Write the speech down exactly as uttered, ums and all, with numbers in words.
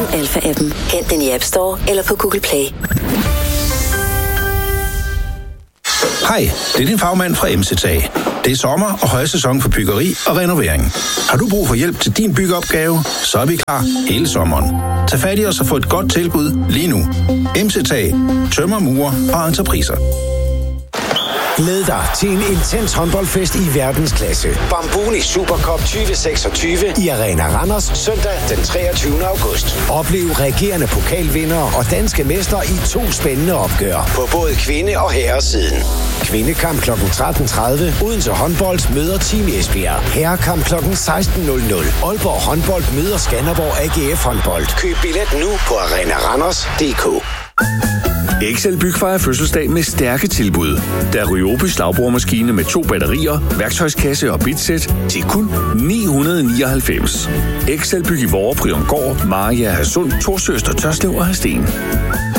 Samsung Alpha-appen. Hent den i App Store eller på Google Play. Hej, det er din fagmand fra M C T A. Det er sommer og højsæson for byggeri og renovering. Har du brug for hjælp til din byggeopgave, så er vi klar hele sommeren. Tag fat i os og få et godt tilbud lige nu. M C T A. Tømmer, murer og entrepriser. Glæd dig til en intens håndboldfest i verdensklasse. Bambuni Supercup tyve seksogtyve i Arena Randers søndag den treogtyvende august. Oplev regerende pokalvindere og danske mestre i to spændende opgør på både kvinde- og herresiden. Kvindekamp klokken tretten tredive. Odense Håndbold møder Team Esbjerg. Herrekamp klokken seksten nul nul. Aalborg Håndbold møder Skanderborg A G F Håndbold. Køb billet nu på arena randers punktum d k. Excel Byg fejrer fødselsdag med stærke tilbud. Der er Ryobi slagbrugermaskine med to batterier, værktøjskasse og bitsæt til kun ni hundrede nioghalvfems. Excel Byg i Vorre, Priongård, Maria, Hadsund, Torsøst og Tørslev og Hadsten.